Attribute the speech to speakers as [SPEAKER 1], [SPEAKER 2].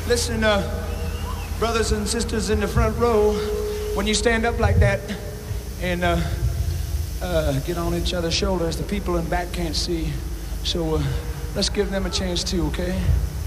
[SPEAKER 1] Listen, brothers and sisters in the front row, when you stand up like that and get on each other's shoulders, the people in back can't see. So let's give them a chance too, okay?